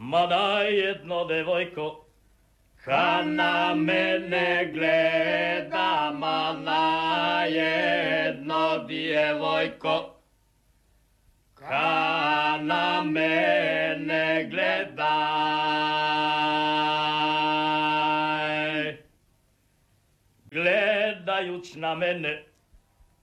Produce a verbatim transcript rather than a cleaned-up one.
Ma na jedno devojko, ka na mene gleda, ma na jedno djevojko, ka na mene gledaj. Gledajuć na mene,